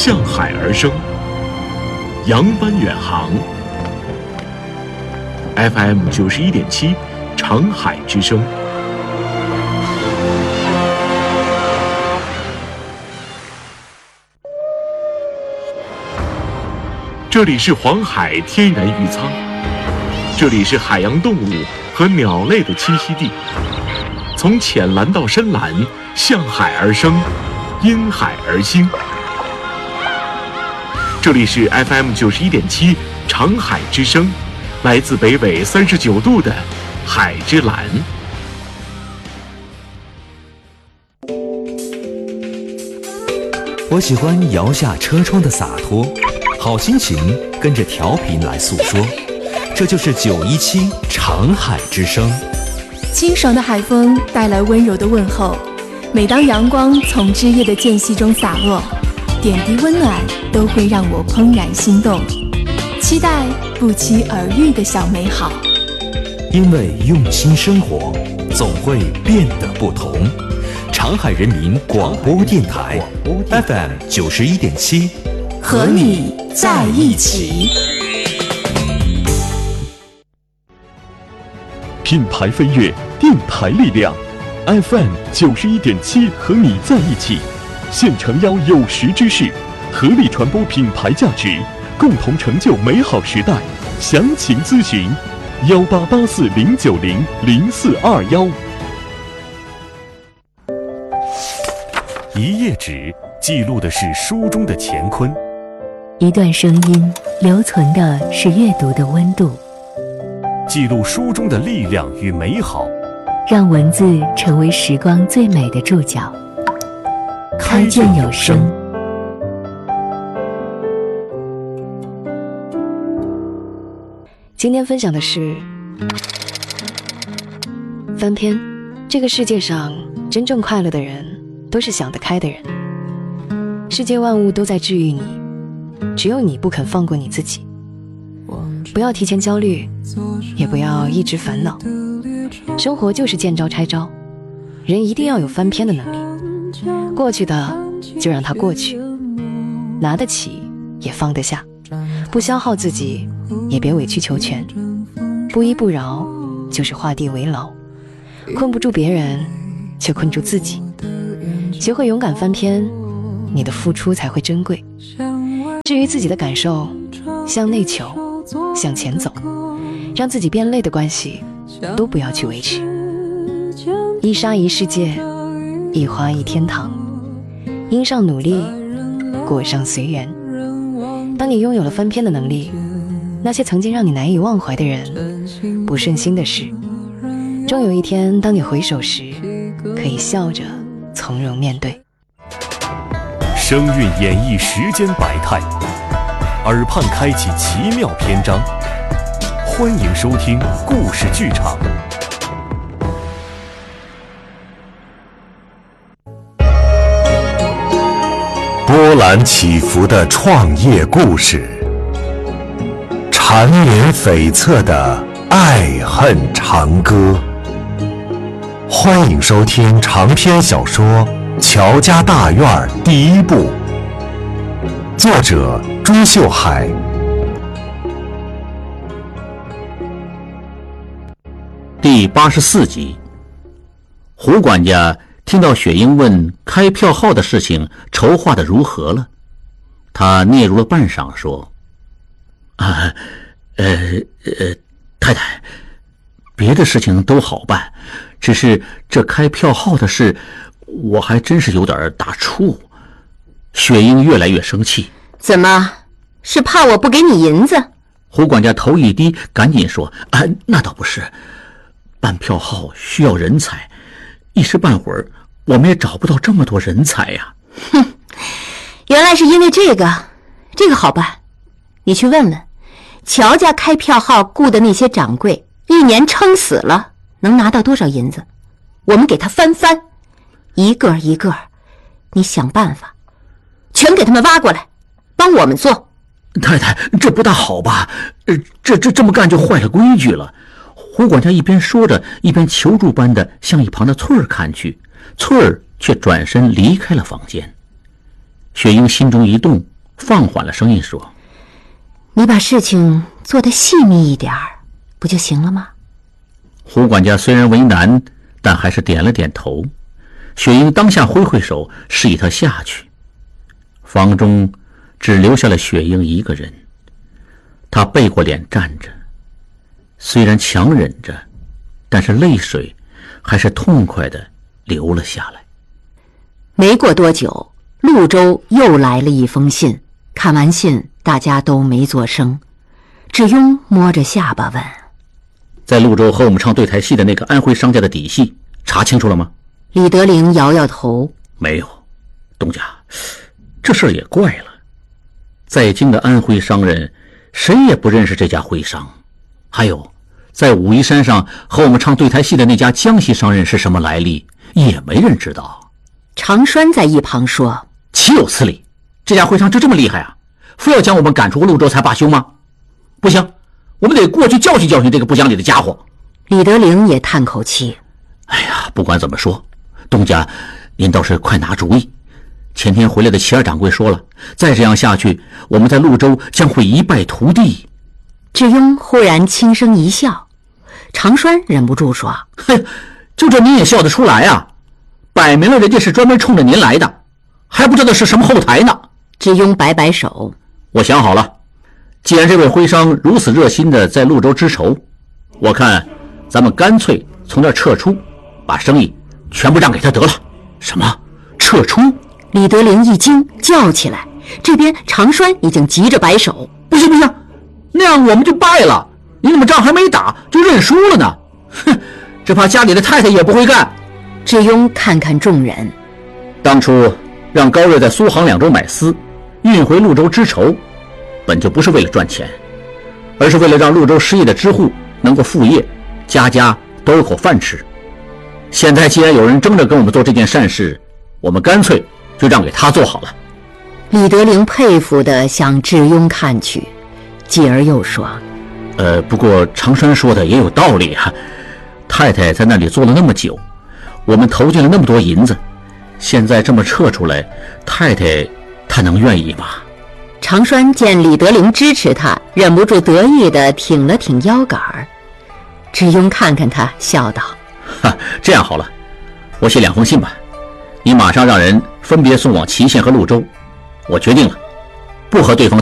向海而生，扬帆远航。FM 91.7，长海之声。这里是黄海天然渔舱，这里是海洋动物和鸟类的栖息地。从浅蓝到深蓝，向海而生，因海而兴。这里是 FM 91.7，长海之声，来自北纬39度的海之蓝。 我喜欢摇下车窗的洒脱，好心情跟着调频来诉说，这就是917长海之声。 清爽的海风带来温柔的问候，每当阳光从枝叶的间隙中洒落，点滴温暖都会让我怦然心动，期待不期而遇的小美好。 因为用心生活，总会变得不同。长海人民广播电台 FM 91.7， 和你在一起。 品牌飞跃，电台力量 FM 91.7，和你在一起，现诚邀有识之士，合力传播品牌价值，共同成就美好时代。详情咨询188409000421。 一页纸记录的是书中的乾坤， 一段声音留存的是阅读的温度， 记录书中的力量与美好， 让文字成为时光最美的注脚。开卷有声。 今天分享的是翻篇。这个世界上真正快乐的人都是想得开的人，世界万物都在治愈你，只有你不肯放过你自己。不要提前焦虑，也不要一直烦恼，生活就是见招拆招，人一定要有翻篇的能力。过去的就让它过去，拿得起也放得下，不消耗自己，也别委曲求全，不依不饶就是画地为牢，困不住别人却困住自己。学会勇敢翻篇，你的付出才会珍贵。至于自己的感受，向内求，向前走，让自己变累的关系都不要去维持。一沙一世界，一花一天堂，因上努力，果上随缘。当你拥有了翻篇的能力，那些曾经让你难以忘怀的人，不顺心的事，终有一天当你回首时，可以笑着从容面对。 声韵演绎世间百态，耳畔开启奇妙篇章。欢迎收听故事剧场。波澜起伏的创业故事，缠绵悱恻的爱恨长歌。欢迎收听长篇小说《乔家大院》第一部，作者朱秀海。 第84集。胡管家听到雪英问开票号的事情筹划的如何了，他嗫嚅了半晌说：太太，别的事情都好办，只是这开票号的事我还真是有点打怵。雪英越来越生气。 怎么，是怕我不给你银子？ 胡管家头一低，赶紧说：那倒不是，办票号需要人才，一时半会儿我们也找不到这么多人才呀。 哼，原来是因为这个好办。你去问问乔家开票号雇的那些掌柜，一年撑死了能拿到多少银子，我们给他翻，一个一个你想办法全给他们挖过来，帮我们做。 太太，这不大好吧？这么干就坏了规矩了。胡管家一边说着，一边求助般的向一旁的翠儿看去，翠儿却转身离开了房间。雪英心中一动， 放缓了声音说：“ 你把事情做得细密一点儿，不就行了吗？” 胡管家虽然为难，但还是点了点头。雪英当下挥挥手，示意他下去。房中只留下了雪英一个人，她背过脸站着，虽然强忍着，但是泪水还是痛快地流了下来。 没过多久，潞州又来了一封信。看完信，大家都没作声。智庸摸着下巴问：“ 在潞州和我们唱对台戏的那个安徽商家的底细查清楚了吗？” 李德龄摇摇头：“ 没有。东家，这事儿也怪了。在京的安徽商人谁也不认识这家徽商，还有在武夷山上和我们唱对台戏的那家江西商人是什么来历，也没人知道。” 常栓在一旁说：“ 岂有此理！这家徽商就这么厉害啊？非要将我们赶出潞州才罢休吗？不行，我们得过去教训教训这个不讲理的家伙。” 李德龄也叹口气：“ 哎呀，不管怎么说，东家您倒是快拿主意。前天回来的齐二掌柜说了，再这样下去，我们在潞州将会一败涂地。” 智庸忽然轻声一笑，常栓忍不住说：“ 嘿，就这您也笑得出来啊？摆明了人家是专门冲着您来的，还不知道是什么后台呢。” 智庸摆摆手：“ 我想好了，既然这位徽商如此热心的在潞州之仇，我看咱们干脆从这儿撤出，把生意全部让给他得了。”“什么？撤出？” 李德龄一惊，叫起来。这边常栓已经急着摆手：“ 不行不行，那样我们就败了，你怎么仗还没打就认输了呢？哼，只怕家里的太太也不会干。” 智庸看看众人， 当初让高瑞在苏杭两州买丝运回潞州织绸，本就不是为了赚钱，而是为了让潞州失业的织户能够复业，家家都有口饭吃。现在既然有人争着跟我们做这件善事，我们干脆就让给他做好了。 李德龄佩服地向智庸看去，继而又说：“ 不过常栓说的也有道理啊。太太在那里做了那么久，我们投进了那么多银子，现在这么撤出来，太太她能愿意吗？” 常栓见李德龄支持他，忍不住得意地挺了挺腰杆儿。智庸看看他，笑道：“ 这样好了，我写2封信吧，你马上让人分别送往祁县和潞州。我决定了，不和对方